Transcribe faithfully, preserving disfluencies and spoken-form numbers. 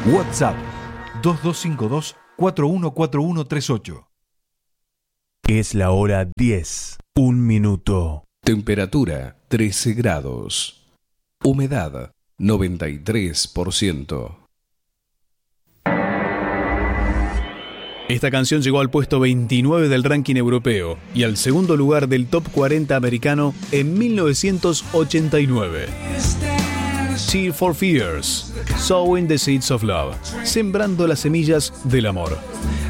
WhatsApp dos dos cinco dos, cuatro uno cuatro uno tres ocho. Es la hora diez, un minuto. Temperatura trece grados. Humedad noventa y tres por ciento. Esta canción llegó al puesto veintinueve del ranking europeo y al segundo lugar del top cuarenta americano en mil novecientos ochenta y nueve. Tears for Fears, Sowing the Seeds of Love, sembrando las semillas del amor.